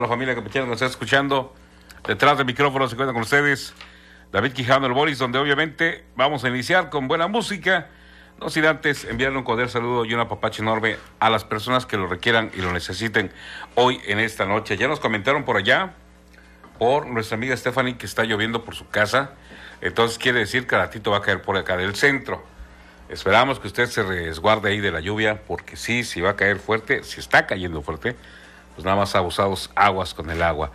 La familia campechana que nos está escuchando, detrás del micrófono se encuentra con ustedes David Quijano, el Boris, donde obviamente vamos a iniciar con buena música, no sin antes enviarle un cordial saludo y un apapacho enorme a las personas que lo requieran y lo necesiten hoy en esta noche. Ya nos comentaron por allá, por nuestra amiga Stephanie, que está lloviendo por su casa, entonces quiere decir que a ratito va a caer por acá del centro. Esperamos que usted se resguarde ahí de la lluvia, porque sí, si va a caer fuerte, si está cayendo fuerte, pues nada más abusados aguas con el agua.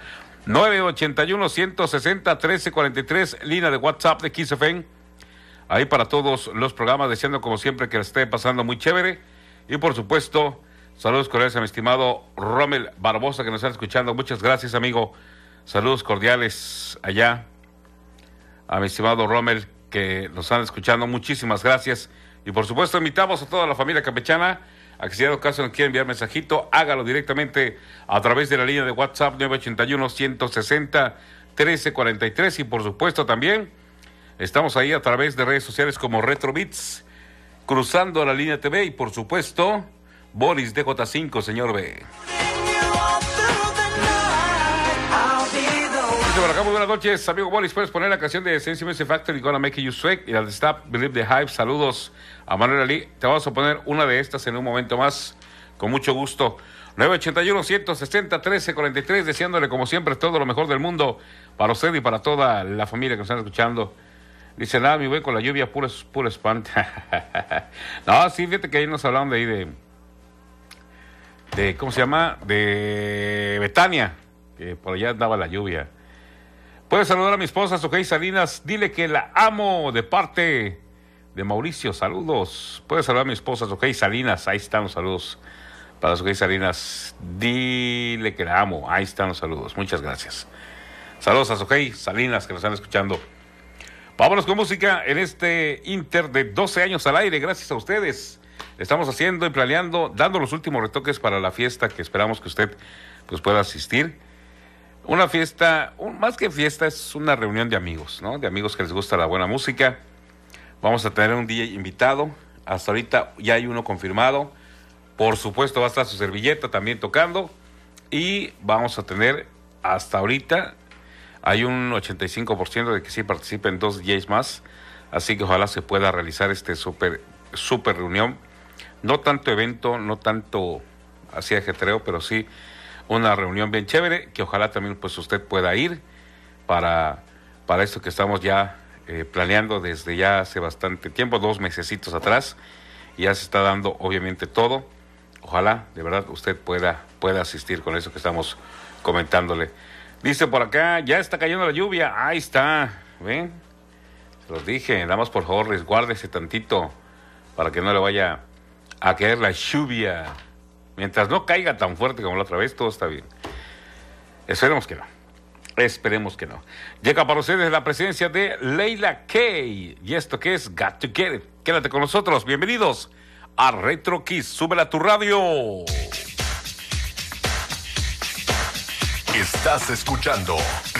981-160-1343, línea de WhatsApp de XFM. Ahí para todos los programas, deseando como siempre que la esté pasando muy chévere. Y por supuesto, saludos cordiales a mi estimado Rommel Barbosa, que nos está escuchando. Muchas gracias, amigo. Saludos cordiales allá a mi estimado Rommel, que nos están escuchando. Muchísimas gracias. Y por supuesto, invitamos a toda la familia campechana a que si dado caso nos quiere enviar mensajito, hágalo directamente a través de la línea de WhatsApp 981-160-1343. Y por supuesto también estamos ahí a través de redes sociales como Retrobits, Cruzando la Línea TV y por supuesto Boris DJ5, señor B. Por acá, muy buenas noches, amigo Boris. Puedes poner la canción de Sensi Music Factory, Gonna Make You Sweat, y la de Stop Believe the Hype. Saludos a Manuel Ali. Te vamos a poner una de estas en un momento más, con mucho gusto. 981-160-1343, deseándole como siempre todo lo mejor del mundo para usted y para toda la familia que nos están escuchando. Dice, nada, mi güey, con la lluvia, puro espanto. No, sí, fíjate que ahí nos hablaban de ahí ¿cómo se llama? De Betania, que por allá andaba la lluvia. Puedes saludar a mi esposa, Sokey Salinas. Dile que la amo de parte de Mauricio. Saludos. Puedes saludar a mi esposa, Sokey Salinas. Ahí están los saludos para Sokey Salinas. Dile que la amo. Ahí están los saludos. Muchas gracias. Saludos a Sokey Salinas que nos están escuchando. Vámonos con música en este Inter de 12 años al aire. Gracias a ustedes. Estamos haciendo y planeando, dando los últimos retoques para la fiesta que esperamos que usted pues pueda asistir. Una fiesta, más que fiesta, es una reunión de amigos, ¿no? De amigos que les gusta la buena música. Vamos a tener un DJ invitado. Hasta ahorita ya hay uno confirmado. Por supuesto va a estar su servilleta también tocando. Y vamos a tener, hasta ahorita, hay un 85% de que sí participen 2 DJs más. Así que ojalá se pueda realizar este súper reunión. No tanto evento, no tanto así ajetreo, pero sí una reunión bien chévere, que ojalá también pues usted pueda ir para esto que estamos ya planeando desde ya hace bastante tiempo, 2 mesecitos atrás, y ya se está dando obviamente todo. Ojalá de verdad usted pueda asistir con eso que estamos comentándole. Dice por acá, ya está cayendo la lluvia. Ahí está, ¿ven? Se los dije, nada más por favor resguárdese tantito para que no le vaya a caer la lluvia. Mientras no caiga tan fuerte como la otra vez, todo está bien. Esperemos que no. Llega para ustedes la presencia de Leila Kay. ¿Y esto qué es? Got to Get It. Quédate con nosotros. Bienvenidos a Retro Kiss. Súbela a tu radio. Estás escuchando